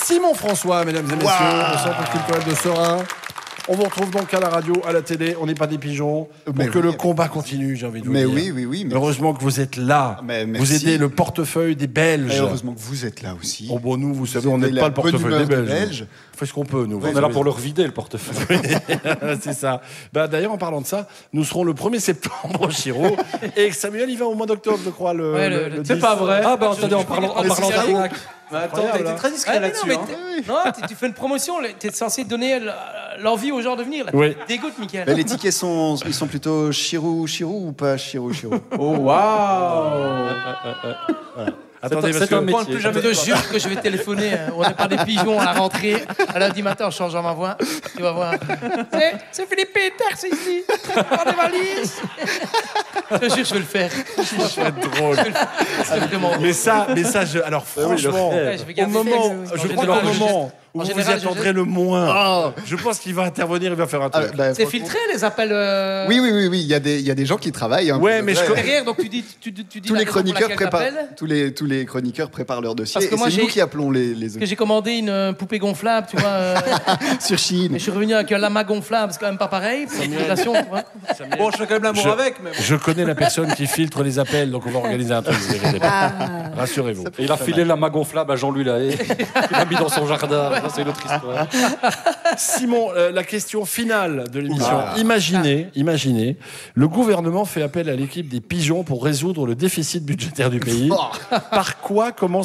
Simon François, mesdames et messieurs, au Centre culturel de Serein. On vous retrouve donc à la radio, à la télé, on n'est pas des pigeons, pour que le combat continue, j'ai envie de vous dire. Oui. Heureusement que vous êtes là. Vous aidez le portefeuille des Belges. Et heureusement que vous êtes là aussi. Oh bon, nous, vous savez, on n'est pas le portefeuille des Belges. On fait ce qu'on peut, nous. On est là pour leur vider le portefeuille. C'est ça. Bah, d'ailleurs, en parlant de ça, nous serons le 1er septembre au Chiro. Et Samuel, il va au mois d'octobre, je crois. Le c'est 10. pas vrai. Ah, bah, attendez, en parlant d'arnaque. Mais attends, t'as été très discret là-dessus. Non, tu fais une promotion, t'es censé donner l'envie aux gens de venir. Là. Oui. Dégoûte, Mickaël. Les tickets sont plutôt Chirou ou pas Chirou. Oh waouh. Attendez, c'est un métier. Je te jure que je vais téléphoner. On n'est pas des pigeons à la rentrée, à lundi matin en changeant ma voix. Tu vas voir. C'est Philippe Peters, c'est ici. Prends des valises. Je te jure, je vais le faire. Ça va être drôle. C'est vraiment Mais ça, alors franchement, au moment, je crois qu'au moment où vous y attendrez le moins, je pense qu'il va intervenir, il va faire un truc. C'est filtré les appels. Oui, il y a des gens qui travaillent. Ouais, mais derrière, donc tu dis tous les chroniqueurs préparent. Tous les chroniqueurs préparent leur dossier. Parce que moi, c'est nous qui appelons les Parce que j'ai commandé une poupée gonflable, tu vois. sur Chine. Mais je suis revenu avec un lama gonflable, c'est quand même pas pareil. Pour l'explication, Bon, je fais quand même l'amour avec. Mais bon. Je connais la personne qui filtre les appels, donc on va organiser un truc. Vous inquiétez pas. Rassurez-vous. Et il a filé la main gonflable à Jean-Louis Lahaye. Il l'a mis dans son jardin. Ça, c'est une autre histoire. Simon, la question finale de l'émission. Imaginez, le gouvernement fait appel à l'équipe des pigeons pour résoudre le déficit budgétaire du pays. Par quoi commencez-vous ?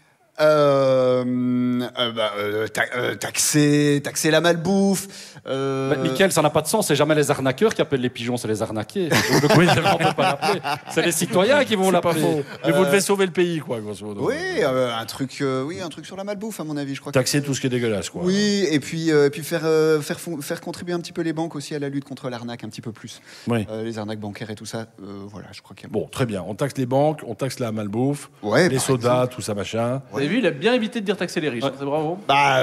Taxer la malbouffe. Mickaël, ça n'a pas de sens. C'est jamais les arnaqueurs qui appellent les pigeons, c'est les arnaqués. Donc, on peut pas l'appeler. C'est les citoyens qui vont l'appeler. Mais vous devez sauver le pays, quoi, grosso modo. Oui, un truc sur la malbouffe, à mon avis, je crois. Taxer tout ce qui est dégueulasse, quoi. Oui, et puis faire contribuer un petit peu les banques aussi à la lutte contre l'arnaque, un petit peu plus. Oui. Les arnaques bancaires et tout ça. Voilà, je crois qu'il y a... Bon, très bien. On taxe les banques, on taxe la malbouffe, Ouais, les par sodas, exemple. tout ça, machin. Vous avez vu, il a bien évité de dire taxer les riches. C'est bravo.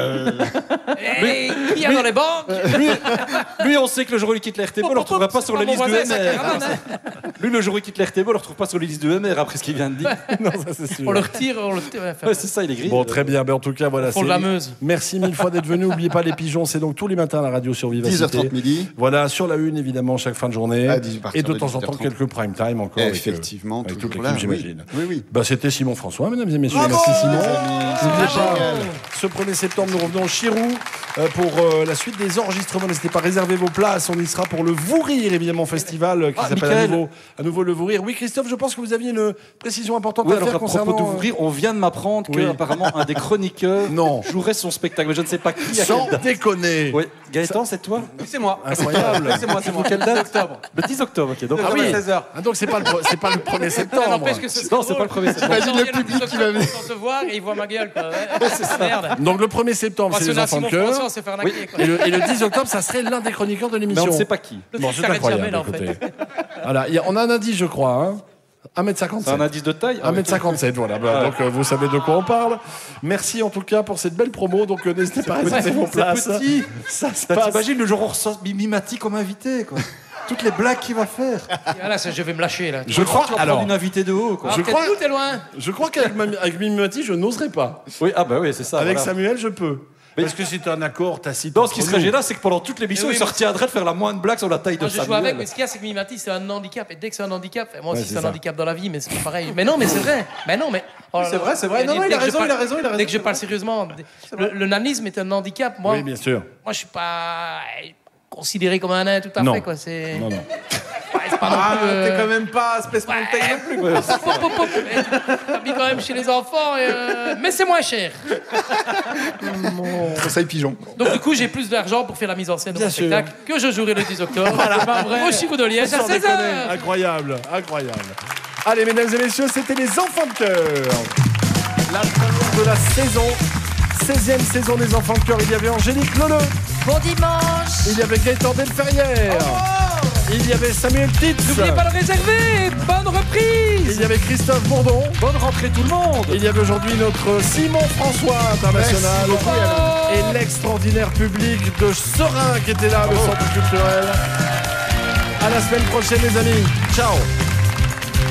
Et qui y a dans les banques? Lui, on sait que le jour où il quitte la RTB, on ne le retrouvera pas sur la liste de MR. Lui, le jour où il quitte la RTB, on ne le retrouve pas sur la liste de MR après ce qu'il vient de dire. Non, ça c'est sûr. On le retire. Ouais, c'est ça, il est gris. Bon, très bien. Ben, en tout cas, voilà. Pour la Meuse. Merci mille fois d'être venu. N'oubliez pas les pigeons. C'est donc tous les matins à la radio sur Vivacité. 10h30 midi. Voilà, sur la une, évidemment, chaque fin de journée. À 10, Et de à temps en temps, 18h30. quelques prime time encore. Effectivement, avec toujours toute là, l'équipe, oui. j'imagine. Oui. Bah, c'était Simon François, mesdames et messieurs. Bravo Merci Simon. C'était N'oubliez pas, génial. ce 1er septembre, nous revenons au Chirou pour la suite des enregistrements. N'hésitez pas à réserver vos places. On y sera pour le Vous Rire, évidemment, festival qui s'appelle à nouveau le Vous Rire. Oui, Christophe, je pense que vous aviez une précision importante Oui, à alors faire à propos concernant... de vous rire, on vient de m'apprendre que apparemment un des chroniqueurs jouerait son spectacle, mais je ne sais pas qui. Sans déconner. Oui, Gaëtan, c'est toi? Oui, c'est moi. Incroyable. C'est moi. Quelle date? Octobre. Le 10 octobre, ok. Donc, Ah oui. 16h. Ah, donc c'est pas le 1er septembre. N'empêche que c'est non, c'est pas le 1er septembre. T'imagines le public qui va venir. Sans te voir et il voit ma gueule, quoi. Ouais. Merde. Donc le 1er septembre, c'est les enfants de cœur. François, on s'est fait arnaquer, quoi. Et le 10 octobre, ça serait l'un des chroniqueurs de Mais l'émission. on ne sait pas qui. Le Bon, truc c'est s'arrête incroyable. jamais, là, en fait. Écoutez. Voilà, on a un indice, je crois. Hein. 1m57. C'est un indice de taille? 1m57, voilà. Bah, donc vous savez de quoi on parle. Merci en tout cas pour cette belle promo. Donc n'hésitez pas à réserver vos places. C'est petit. Ça se passe. T'imagines le jour où on reçoit Mimimati comme invité, quoi. Toutes les blagues qu'il va faire. Ah, là, je vais me lâcher, là. Je crois. Tu vas Alors, prendre une invitée de haut, quoi. Ah, je peut-être crois- tout est loin. je crois qu'avec Mimimati, je n'oserais pas. Oui, ah bah oui, c'est ça. Avec voilà. Samuel, je peux. Parce que c'est un accord tacite. Non, ce qui entre serait nous. gênant, c'est que pendant toute l'émission, Mais oui, il se retiendrait de faire la moindre blague sur la taille de Moi, je joue Samuel. avec, mais ce qu'il y a, c'est que Mimimati, c'est un handicap. Et dès que c'est un handicap, moi Ouais, aussi, c'est c'est un ça. handicap dans la vie, mais c'est pas pareil. Mais non, mais c'est vrai. Mais non, mais. Oh là C'est là. vrai, c'est vrai. Non, Dès il a que je raison, parle- il a raison. Dès que je parle sérieusement, le nanisme est un handicap. Moi, Oui, bien sûr. moi je suis pas considéré comme un nain tout à Non. fait, quoi. C'est. Non, non. Ouais, c'est pas non Ah, plus. t'es quand même pas Space Mountain non plus. quoi. T'habilles quand même chez les enfants, mais c'est moins cher. Conseil pigeon. Donc du coup, j'ai plus d'argent pour faire la mise en scène de Bien mon sûr. spectacle que je jouerai le 10 octobre. Au Chirou de Liège à Sans 16h. déconner. Incroyable, incroyable. Allez, mesdames et messieurs, c'était les enfants de cœur. La première de la saison. 16e saison des enfants de cœur. Il y avait Angélique Leleu. Bon dimanche. Il y avait Gaëtan Delferrière. Il y avait Samuel Titz. N'oubliez pas de réserver. Bonne reprise. Il y avait Christophe Bourdon. Bonne rentrée tout le monde. Il y avait aujourd'hui notre Simon François international. Merci beaucoup, Et l'extraordinaire public de Serein qui était là, le centre culturel. À la semaine prochaine, les amis. Ciao.